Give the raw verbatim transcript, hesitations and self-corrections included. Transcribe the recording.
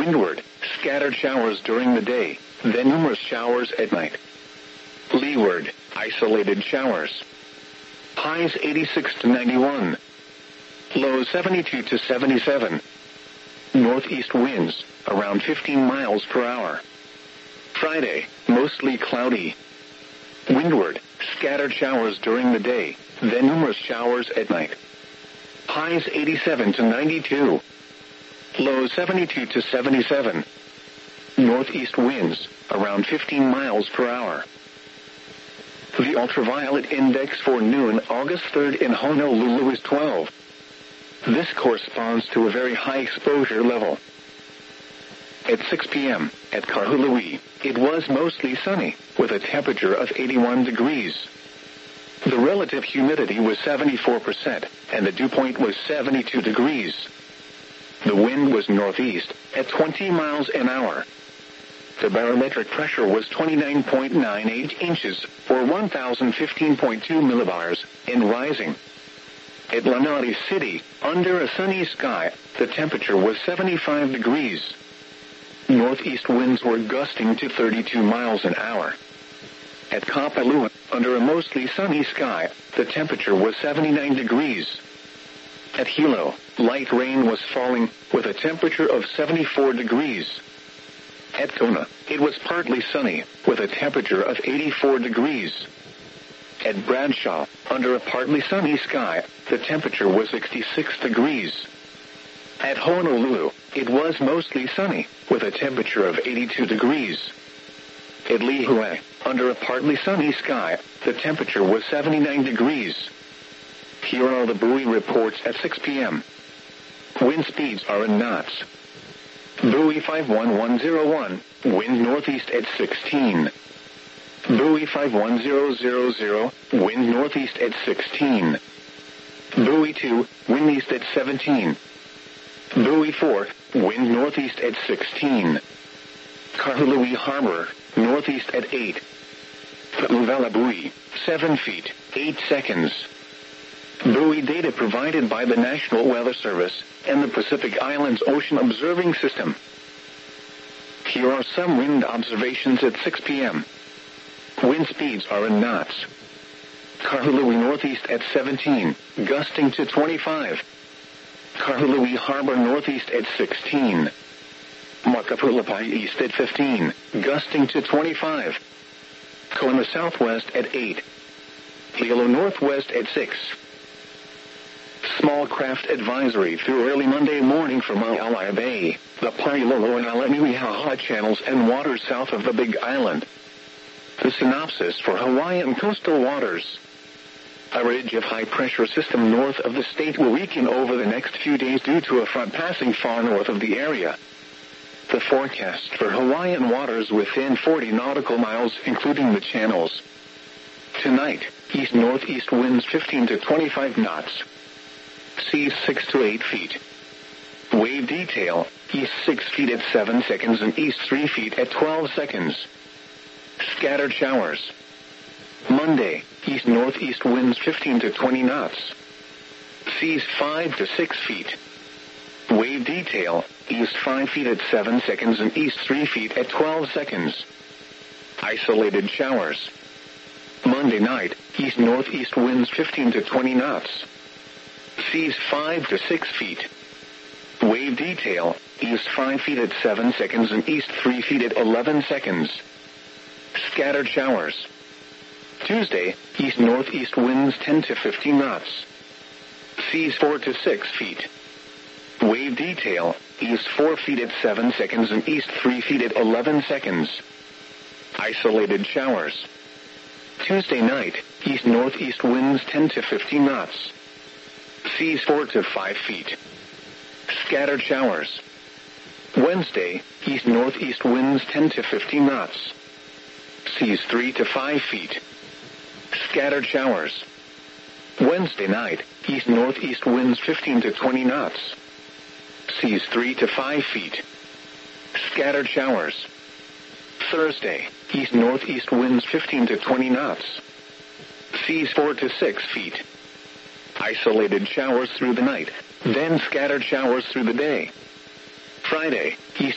Windward, scattered showers during the day, then numerous showers at night. Leeward, isolated showers. Highs eighty-six to ninety-one. Lows seventy-two to seventy-seven. Northeast winds, around fifteen miles per hour. Friday, mostly cloudy. Windward, scattered showers during the day, then numerous showers at night. Highs eighty-seven to ninety-two. Lows seventy-two to seventy-seven. Northeast winds, around fifteen miles per hour. The ultraviolet index for noon August third in Honolulu is twelve. This corresponds to a very high exposure level. At six p.m., at Kahului, it was mostly sunny, with a temperature of eighty-one degrees. The relative humidity was seventy-four percent, and the dew point was seventy-two degrees. The wind was northeast, at twenty miles an hour. The barometric pressure was twenty-nine point nine eight inches, or one thousand fifteen point two millibars, and rising. At Lanai City, under a sunny sky, the temperature was seventy-five degrees. Northeast winds were gusting to thirty-two miles an hour. At Kapalua, under a mostly sunny sky, the temperature was seventy-nine degrees. At Hilo, light rain was falling, with a temperature of seventy-four degrees. At Kona, it was partly sunny, with a temperature of eighty-four degrees. At Bradshaw, under a partly sunny sky, the temperature was sixty-six degrees. At Honolulu, it was mostly sunny, with a temperature of eighty-two degrees. At Lihue, under a partly sunny sky, the temperature was seventy-nine degrees. Here are the buoy reports at six p.m. Wind speeds are in knots. Buoy five one one zero one, wind northeast at sixteen. Buoy five one zero zero zero, wind northeast at sixteen. Buoy two, wind east at seventeen. Buoy four, wind northeast at sixteen. Kahului Harbor, northeast at eight. Pu'uvala buoy, seven feet, eight seconds. Buoy data provided by the National Weather Service and the Pacific Islands Ocean Observing System. Here are some wind observations at six p.m. Wind speeds are in knots. Kahului northeast at seventeen, gusting to twenty-five. Kahului Harbor northeast at sixteen. Makapulapai east at fifteen, gusting to twenty-five. Kona southwest at eight. Hilo northwest at six. Small craft advisory through early Monday morning from Maui Bay, the Pailolo and Alaniuihaha channels and waters south of the Big Island. The synopsis for Hawaiian coastal waters. A ridge of high-pressure system north of the state will weaken over the next few days due to a front passing far north of the area. The forecast for Hawaiian waters within forty nautical miles, including the channels. Tonight, east-northeast winds fifteen to twenty-five knots. Seas six to eight feet. Wave detail, east six feet at seven seconds and east three feet at twelve seconds. Scattered showers. Monday, east-northeast winds fifteen to twenty knots. Seas five to six feet. Wave detail, east five feet at seven seconds and east three feet at twelve seconds. Isolated showers. Monday night, east-northeast winds fifteen to twenty knots. Seas five to six feet. Wave detail, east five feet at seven seconds and east three feet at eleven seconds. Scattered showers. Tuesday, east-northeast winds ten to fifteen knots. Seas four to six feet. Wave detail, east four feet at seven seconds and east three feet at eleven seconds. Isolated showers. Tuesday night, east-northeast winds ten to fifteen knots. Seas four to five feet. Scattered showers. Wednesday, east-northeast winds ten to fifteen knots. Seas three to five feet. Scattered showers. Wednesday night, east-northeast winds fifteen to twenty knots. Seas three to five feet. Scattered showers. Thursday, east-northeast winds fifteen to twenty knots. Seas four to six feet. Isolated showers through the night, then scattered showers through the day. Friday, east